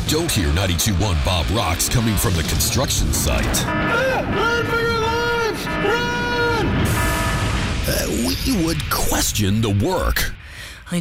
Don't hear 92.1 Bob Rocks coming from the construction site. Run for your lives! Run! We would question the work.